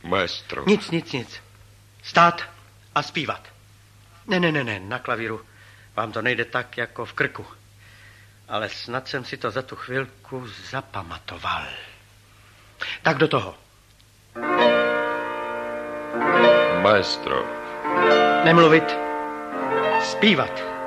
Maestro. Nic. Stát a zpívat. Ne, na klavíru vám to nejde tak jako v krku. Ale snad jsem si to za tu chvilku zapamatoval. Tak do toho. Maestro. Nemluvit, zpívat.